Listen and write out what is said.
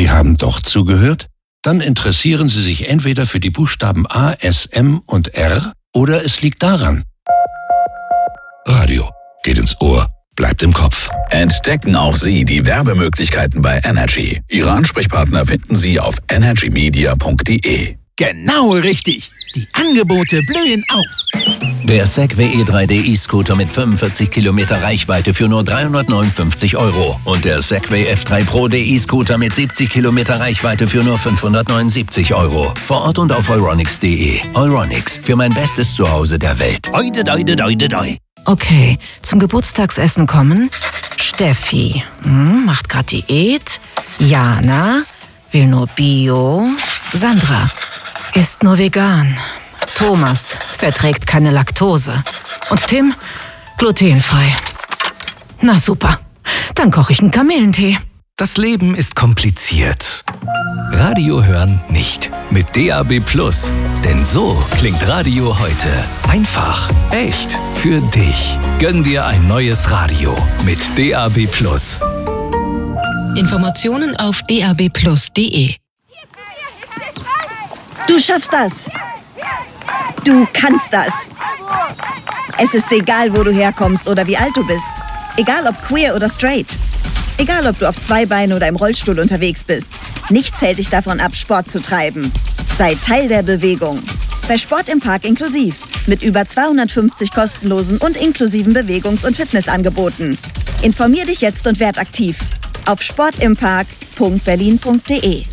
Sie haben doch zugehört? Dann interessieren Sie sich entweder für die Buchstaben A, S, M und R oder es liegt daran. Radio geht ins Ohr, bleibt im Kopf. Entdecken auch Sie die Werbemöglichkeiten bei Energy. Ihre Ansprechpartner finden Sie auf energymedia.de. Genau richtig. Die Angebote blühen auf. Der Segway E3D E-Scooter mit 45 Kilometer Reichweite für nur 359 € und der Segway F3 Pro E-Scooter mit 70 Kilometer Reichweite für nur 579 €. Vor Ort und auf euronics.de. Euronics, für mein bestes Zuhause der Welt. Oide, doide, doide, doi. Okay, zum Geburtstagsessen kommen Steffi, macht grad Diät. Jana, will nur Bio. Sandra, isst nur vegan. Thomas verträgt keine Laktose. Und Tim, glutenfrei. Na super, dann koche ich einen Kamillentee. Das Leben ist kompliziert. Radio hören nicht. Mit DAB+. Denn so klingt Radio heute. Einfach, echt, für dich. Gönn dir ein neues Radio mit DAB+. Informationen auf dabplus.de. Du schaffst das. Du kannst das. Es ist egal, wo du herkommst oder wie alt du bist. Egal ob queer oder straight. Egal ob du auf zwei Beinen oder im Rollstuhl unterwegs bist. Nichts hält dich davon ab, Sport zu treiben. Sei Teil der Bewegung. Bei Sport im Park inklusiv. Mit über 250 kostenlosen und inklusiven Bewegungs- und Fitnessangeboten. Informier dich jetzt und werd aktiv. Auf sportimpark.berlin.de.